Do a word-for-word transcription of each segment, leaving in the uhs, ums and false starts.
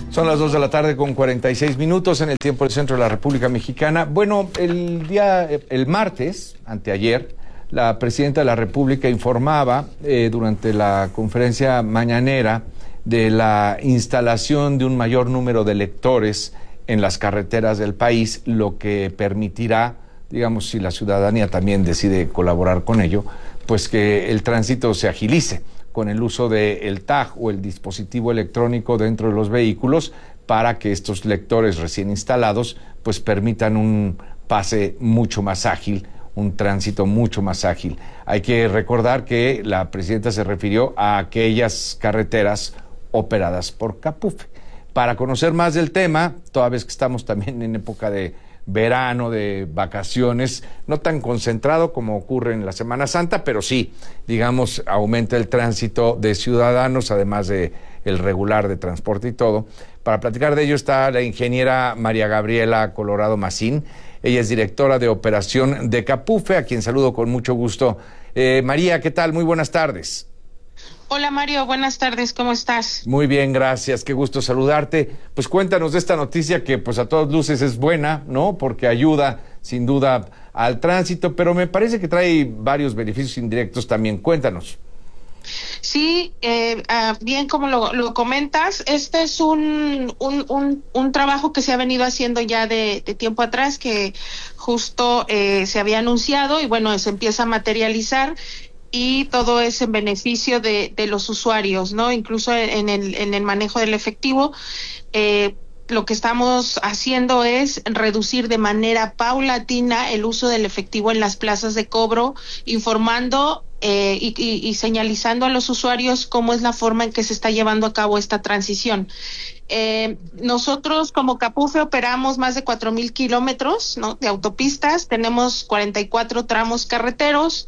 Son las dos de la tarde con cuarenta y seis minutos en el tiempo del centro de la República Mexicana. Bueno, el día, el martes, anteayer, la presidenta de la República informaba eh, durante la conferencia mañanera de la instalación de un mayor número de lectores en las carreteras del país, lo que permitirá, digamos, si la ciudadanía también decide colaborar con ello, pues que el tránsito se agilice con el uso del T A G o el dispositivo electrónico dentro de los vehículos para que estos lectores recién instalados pues permitan un pase mucho más ágil, un tránsito mucho más ágil. Hay que recordar que la presidenta se refirió a aquellas carreteras operadas por Capufe. Para conocer más del tema, toda vez que estamos también en época de verano, de vacaciones, no tan concentrado como ocurre en la Semana Santa, pero sí, digamos, aumenta el tránsito de ciudadanos, además de el regular de transporte y todo. Para platicar de ello está la ingeniera María Gabriela Colorado Macín. Ella es directora de operación de Capufe, a quien saludo con mucho gusto. Eh, María, ¿qué tal? Muy buenas tardes. Hola Mario, buenas tardes, ¿cómo estás? Muy bien, gracias, qué gusto saludarte. Pues cuéntanos de esta noticia que pues a todas luces es buena, ¿no? Porque ayuda sin duda al tránsito, pero me parece que trae varios beneficios indirectos también. Cuéntanos. Sí, eh, uh, bien como lo, lo comentas, este es un, un, un, un trabajo que se ha venido haciendo ya de, de tiempo atrás, que justo eh, se había anunciado y bueno, se empieza a materializar. Y todo es en beneficio de, de los usuarios, ¿no? Incluso en el, en el manejo del efectivo, eh, lo que estamos haciendo es reducir de manera paulatina el uso del efectivo en las plazas de cobro, informando eh, y, y, y señalizando a los usuarios cómo es la forma en que se está llevando a cabo esta transición. Eh, nosotros como Capufe operamos más de cuatro mil kilómetros, ¿no? De autopistas, tenemos cuarenta y cuatro tramos carreteros,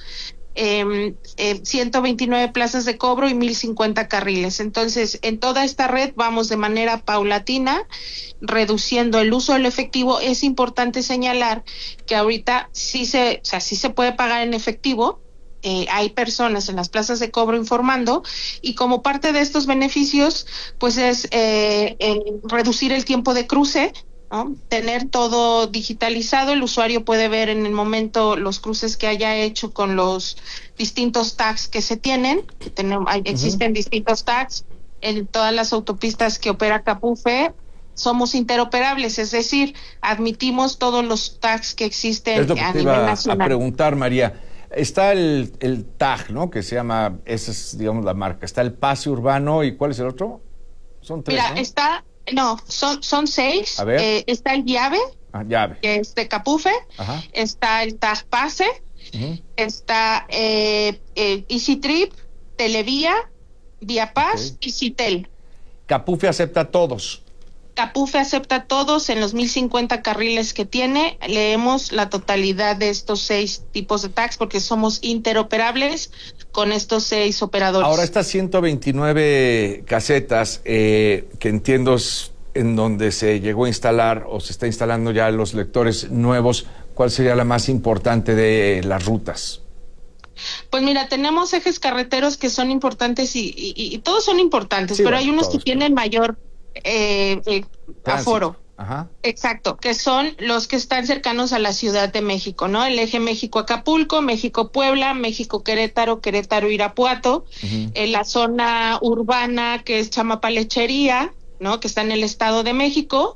Eh, eh, ciento veintinueve plazas de cobro y mil cincuenta carriles. Entonces, en toda esta red vamos de manera paulatina reduciendo el uso del efectivo. Es importante señalar que ahorita sí se, o sea, sí se puede pagar en efectivo. Eh, hay personas en las plazas de cobro informando y como parte de estos beneficios, pues es eh, eh, reducir el tiempo de cruce, ¿no? Tener todo digitalizado, el usuario puede ver en el momento los cruces que haya hecho con los distintos tags que se tienen, que tenemos, hay, existen uh-huh. distintos tags en todas las autopistas que opera Capufe. Somos interoperables, es decir, admitimos todos los tags que existen es lo que a te nivel iba nacional. A preguntar, María, está el, el tag, ¿no? Que se llama, esa es, digamos, la marca. Está el pase urbano, ¿y cuál es el otro? Son tres, Mira, ¿no? está... No, son son seis. A ver. Eh, está el llave, ah, llave, que es de Capufe. Ajá. Está el Tag Pase. Uh-huh. Está eh, eh, Easy Trip, Televía, Vía Paz okay. y Citel. Capufe acepta todos. Capufe acepta todos en los mil cincuenta carriles que tiene. Leemos la totalidad de estos seis tipos de tags porque somos interoperables con estos seis operadores. Ahora, estas ciento veintinueve casetas eh, que entiendo es en donde se llegó a instalar o se está instalando ya los lectores nuevos, ¿cuál sería la más importante de las rutas? Pues mira, tenemos ejes carreteros que son importantes y, y, y todos son importantes, sí, pero bueno, hay unos que tienen mayor eh, eh, aforo. Ajá. Exacto, que son los que están cercanos a la Ciudad de México, ¿no? El eje México-Acapulco, México-Puebla, México-Querétaro, Querétaro-Irapuato, uh-huh. en la zona urbana que es Chamapa-Lechería, ¿no? Que está en el Estado de México.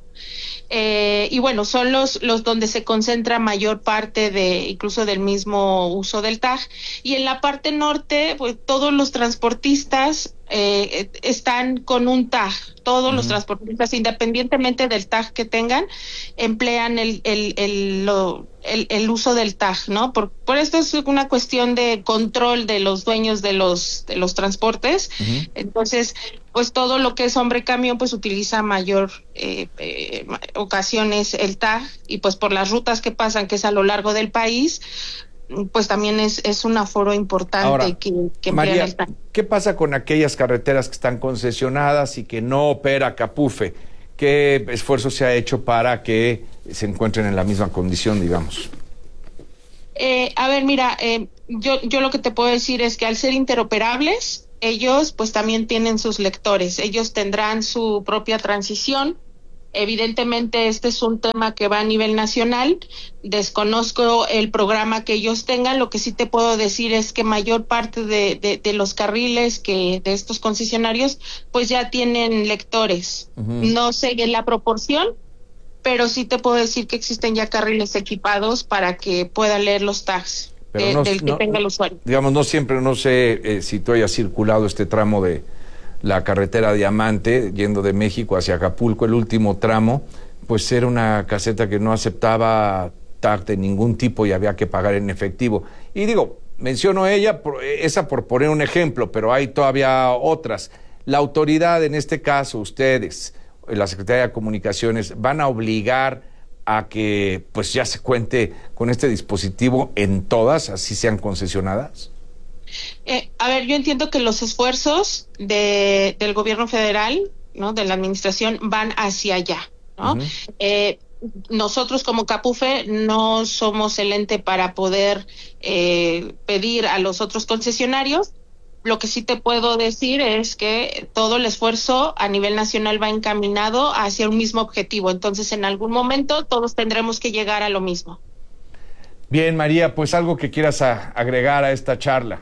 Eh, y bueno, son los los donde se concentra mayor parte de incluso del mismo uso del tag. Y en la parte norte, pues todos los transportistas eh, están con un tag. Todos uh-huh. los transportistas, independientemente del tag que tengan, emplean el el el, lo, el, el uso del tag, ¿no? Por por esto es una cuestión de control de los dueños de los de los transportes. Uh-huh. Entonces, pues todo lo que es hombre camión, pues utiliza mayor eh, eh, ocasiones el tag, y pues por las rutas que pasan, que es a lo largo del país, pues también es, es un aforo importante. Ahora, que, que María, el tag. ¿Qué pasa con aquellas carreteras que están concesionadas y que no opera Capufe? ¿Qué esfuerzo se ha hecho para que se encuentren en la misma condición, digamos? Eh, a ver, mira, eh, yo, yo lo que te puedo decir es que al ser interoperables, ellos pues también tienen sus lectores, ellos tendrán su propia transición. Evidentemente este es un tema que va a nivel nacional, desconozco el programa que ellos tengan, lo que sí te puedo decir es que mayor parte de, de, de los carriles que de estos concesionarios pues ya tienen lectores, uh-huh. No sé en la proporción, pero sí te puedo decir que existen ya carriles equipados para que pueda leer los tags de, no, del que no, tenga el usuario. Digamos, no siempre, no sé eh, si tú hayas circulado este tramo de la carretera Diamante, yendo de México hacia Acapulco, el último tramo, pues era una caseta que no aceptaba tag de ningún tipo y había que pagar en efectivo. Y digo, menciono ella, por, esa por poner un ejemplo, pero hay todavía otras. La autoridad, en este caso, ustedes, la Secretaría de Comunicaciones, van a obligar a que pues ya se cuente con este dispositivo en todas, así sean concesionadas. Eh, a ver, yo entiendo que los esfuerzos de, del gobierno federal, ¿no?, de la administración, van hacia allá, ¿no? Uh-huh. Eh, nosotros como Capufe no somos el ente para poder eh, pedir a los otros concesionarios. Lo que sí te puedo decir es que todo el esfuerzo a nivel nacional va encaminado hacia un mismo objetivo. Entonces, en algún momento todos tendremos que llegar a lo mismo. Bien, María, pues algo que quieras a, agregar a esta charla.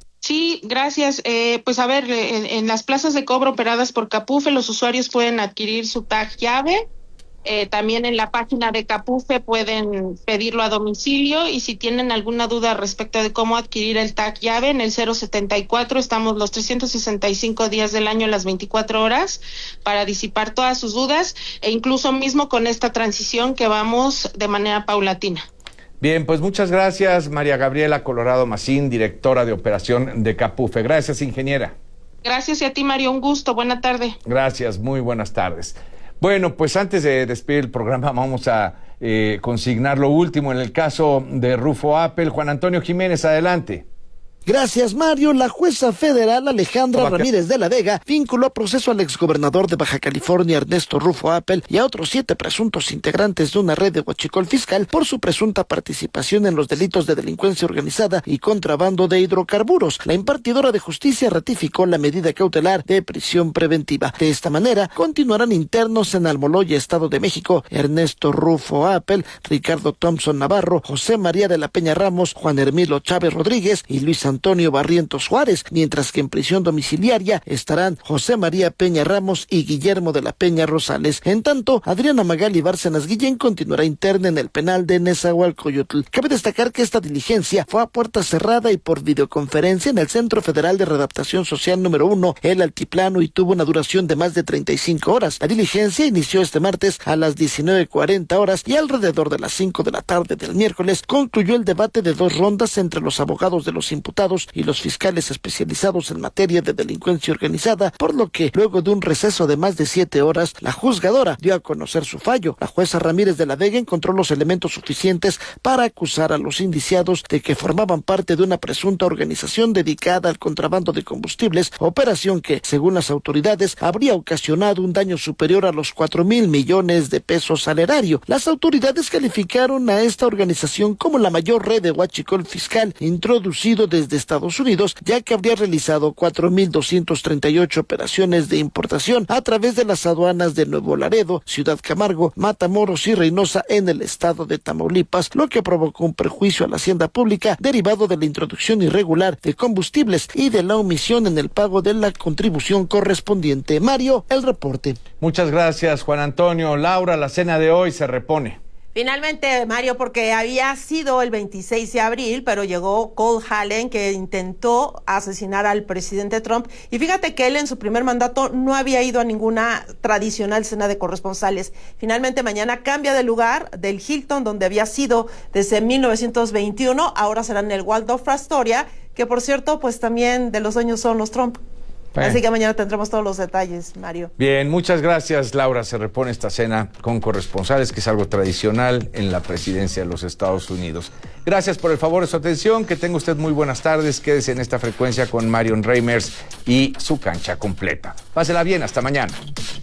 Sí, gracias. Eh, pues a ver, en, en las plazas de cobro operadas por Capufe, los usuarios pueden adquirir su tag llave. Eh, también en la página de Capufe pueden pedirlo a domicilio, y si tienen alguna duda respecto de cómo adquirir el tag llave, en el cero setenta y cuatro estamos los trescientos sesenta y cinco días del año, las veinticuatro horas, para disipar todas sus dudas, e incluso mismo con esta transición que vamos de manera paulatina. Bien, pues muchas gracias, María Gabriela Colorado Macín, directora de operación de Capufe. Gracias, ingeniera. Gracias, y a ti, Mario, un gusto. Buena tarde. Gracias, muy buenas tardes. Bueno, pues antes de despedir el programa vamos a eh, consignar lo último en el caso de Rufo Appel. Juan Antonio Jiménez, adelante. Gracias, Mario. La jueza federal Alejandra Ramírez de la Vega vinculó a proceso al exgobernador de Baja California, Ernesto Rufo Appel, y a otros siete presuntos integrantes de una red de huachicol fiscal por su presunta participación en los delitos de delincuencia organizada y contrabando de hidrocarburos. La impartidora de justicia ratificó la medida cautelar de prisión preventiva. De esta manera, continuarán internos en Almoloya, Estado de México, Ernesto Rufo Appel, Ricardo Thompson Navarro, José María de la Peña Ramos, Juan Hermilo Chávez Rodríguez y Luis Antonio Barrientos Juárez, mientras que en prisión domiciliaria estarán José María Peña Ramos y Guillermo de la Peña Rosales. En tanto, Adriana Magali Bárcenas Guillén continuará interna en el penal de Nezahualcóyotl. Cabe destacar que esta diligencia fue a puerta cerrada y por videoconferencia en el Centro Federal de Readaptación Social número uno, El Altiplano, y tuvo una duración de más de treinta y cinco horas. La diligencia inició este martes a las diecinueve cuarenta horas y alrededor de las cinco de la tarde del miércoles concluyó el debate de dos rondas entre los abogados de los imputados y los fiscales especializados en materia de delincuencia organizada, por lo que luego de un receso de más de siete horas, la juzgadora dio a conocer su fallo. La jueza Ramírez de la Vega encontró los elementos suficientes para acusar a los indiciados de que formaban parte de una presunta organización dedicada al contrabando de combustibles, operación que, según las autoridades, habría ocasionado un daño superior a los cuatro mil millones de pesos al erario. Las autoridades calificaron a esta organización como la mayor red de huachicol fiscal introducido desde de Estados Unidos, ya que habría realizado cuatro mil doscientas treinta y ocho operaciones de importación a través de las aduanas de Nuevo Laredo, Ciudad Camargo, Matamoros y Reynosa en el estado de Tamaulipas, lo que provocó un perjuicio a la hacienda pública derivado de la introducción irregular de combustibles y de la omisión en el pago de la contribución correspondiente. Mario, el reporte. Muchas gracias, Juan Antonio. Laura, la cena de hoy se repone. Finalmente, Mario, porque había sido el veintiséis de abril, pero llegó Cole Allen, que intentó asesinar al presidente Trump. Y fíjate que él en su primer mandato no había ido a ninguna tradicional cena de corresponsales. Finalmente, mañana cambia de lugar, del Hilton, donde había sido desde mil novecientos veintiuno. Ahora será en el Waldorf Astoria, que por cierto, pues también de los dueños son los Trump. Bien. Así que mañana tendremos todos los detalles, Mario. Bien, muchas gracias, Laura. Se repone esta cena con corresponsales, que es algo tradicional en la presidencia de los Estados Unidos. Gracias por el favor de su atención. Que tenga usted muy buenas tardes. Quédese en esta frecuencia con Marion Reimers y su cancha completa. Pásela bien. Hasta mañana.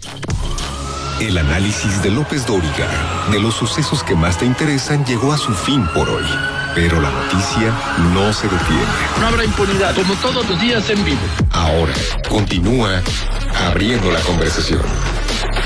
El análisis de López Dóriga de los sucesos que más te interesan llegó a su fin por hoy. Pero la noticia no se detiene. No habrá impunidad, como todos los días en vivo. Ahora, continúa Abriendo la Conversación.